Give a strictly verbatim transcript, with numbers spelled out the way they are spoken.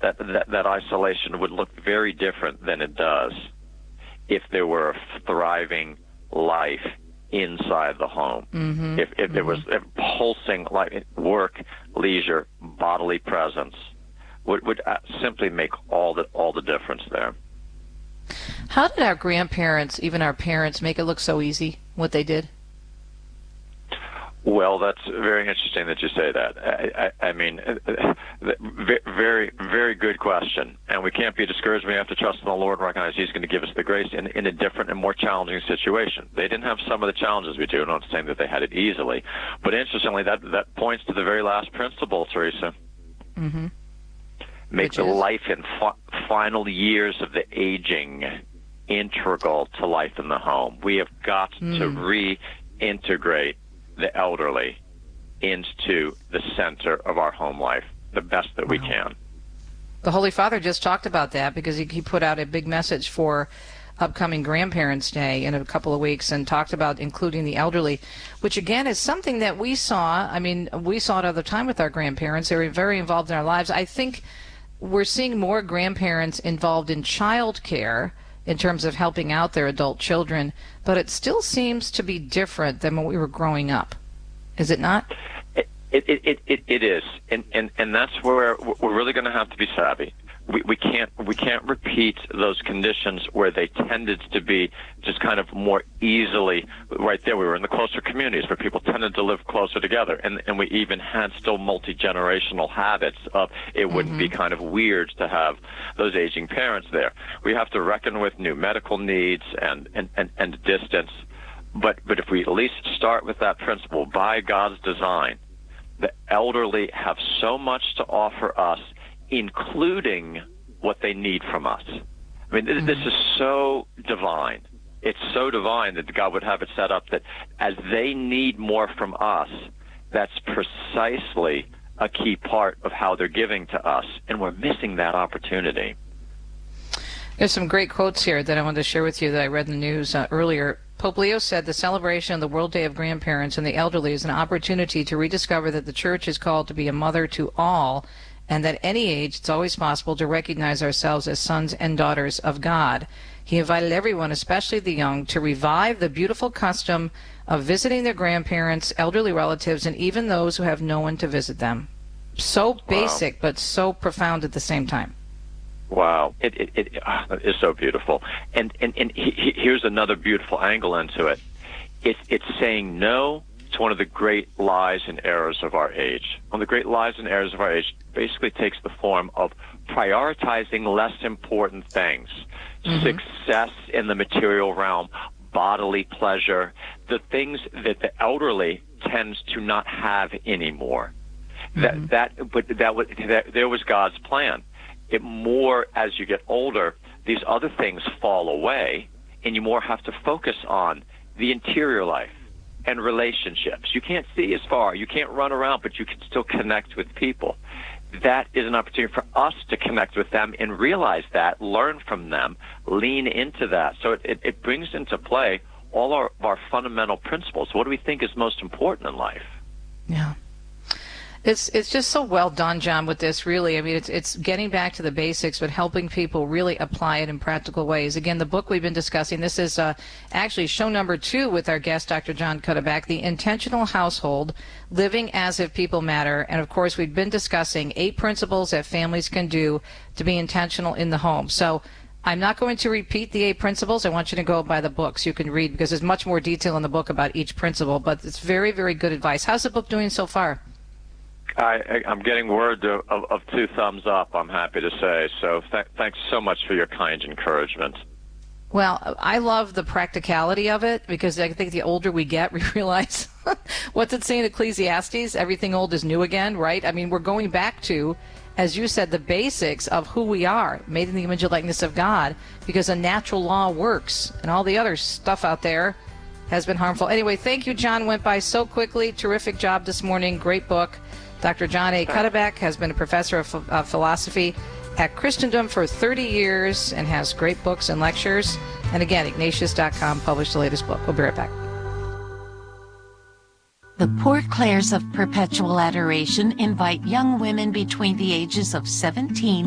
that, that, that isolation would look very different than it does if there were a thriving life inside the home. Mm-hmm. If, if mm-hmm. there was a pulsing life, work, leisure, bodily presence, would, would simply make all the, all the difference there. How did our grandparents, even our parents, make it look so easy, what they did? Well, that's very interesting that you say that. I, I, I mean, very, very good question. And we can't be discouraged. We have to trust in the Lord and recognize He's going to give us the grace in, in a different and more challenging situation. They didn't have some of the challenges we do. I'm not saying that they had it easily. But interestingly, that, that points to the very last principle, Teresa. Mm-hmm. Make Which the is? life and fi- final years of the aging integral to life in the home. We have got mm. to reintegrate the elderly into the center of our home life the best that we wow. can. The Holy Father just talked about that because he, he put out a big message for upcoming Grandparents' Day in a couple of weeks and talked about including the elderly, which again is something that we saw. I mean, we saw it all the time with our grandparents. They were very involved in our lives. I think we're seeing more grandparents involved in child care in terms of helping out their adult children, but it still seems to be different than when we were growing up. Is it not? It it it it, it is, and, and and that's where we're really going to have to be savvy. We we can't we can't repeat those conditions where they tended to be just kind of more easily right there. We were in the closer communities where people tended to live closer together, and and we even had still multi-generational habits of it wouldn't mm-hmm. be kind of weird to have those aging parents there. We have to reckon with new medical needs and and and, and distance, but but if we at least start with that principle, by God's design, the elderly have so much to offer us, including what they need from us. I mean, mm-hmm. this is so divine. It's so divine that God would have it set up that as they need more from us, that's precisely a key part of how they're giving to us, and we're missing that opportunity. There's some great quotes here that I wanted to share with you that I read in the news uh, earlier. Pope Leo said the celebration of the World Day of Grandparents and the Elderly is an opportunity to rediscover that the Church is called to be a mother to all, and that at any age it's always possible to recognize ourselves as sons and daughters of God. He invited everyone, especially the young, to revive the beautiful custom of visiting their grandparents, elderly relatives, and even those who have no one to visit them. So basic, wow. but so profound at the same time. Wow, it it, it uh, is so beautiful, and and and he, he, here's another beautiful angle into it. It's it's saying no to one of the great lies and errors of our age. One of the great lies and errors of our age basically takes the form of prioritizing less important things, mm-hmm. success in the material realm, bodily pleasure, the things that the elderly tends to not have anymore. Mm-hmm. That that but that was that, there was God's plan. It more, as you get older, these other things fall away, and you more have to focus on the interior life and relationships. You can't see as far. You can't run around, but you can still connect with people. That is an opportunity for us to connect with them and realize that, learn from them, lean into that. So it, it, it brings into play all our, our fundamental principles. What do we think is most important in life? Yeah. It's it's just so well done, John, with this, really. I mean, it's it's getting back to the basics, but helping people really apply it in practical ways. Again, the book we've been discussing, this is uh, actually show number two with our guest, Doctor John Cuddeback, The Intentional Household, Living as If People Matter. And, of course, we've been discussing eight principles that families can do to be intentional in the home. So I'm not going to repeat the eight principles. I want you to go by the books you can read, because there's much more detail in the book about each principle, but it's very, very good advice. How's the book doing so far? I, I'm getting word of, of, of two thumbs up, I'm happy to say. So th- thanks so much for your kind encouragement. Well, I love the practicality of it, because I think the older we get, we realize, what's it saying in Ecclesiastes? Everything old is new again, right? I mean, we're going back to, as you said, the basics of who we are, made in the image and likeness of God, because a natural law works, and all the other stuff out there has been harmful. Anyway, thank you, John. Went by so quickly. Terrific job this morning. Great book. Doctor John A. Cuddeback has been a professor of uh, philosophy at Christendom for thirty years and has great books and lectures. And again, Ignatius dot com published the latest book. We'll be right back. The Poor Clares of Perpetual Adoration invite young women between the ages of seventeen